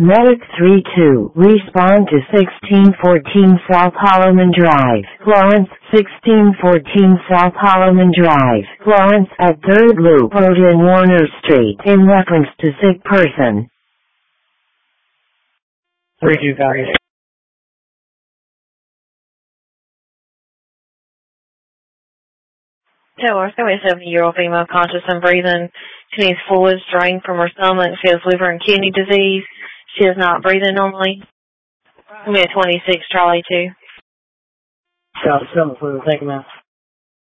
Medic 32, respond to 1614 South Holloman Drive, Florence, 1614 South Holloman Drive, Florence, at 3rd Loop Road in Warner Street, in reference to sick person. 32 copies. Taylor, a 70-year-old female conscious and breathing. She needs fluids drained from her stomach. She has liver and kidney disease. She is not breathing normally. Give me a 26, Charlie 2. South 7 for the second mouth.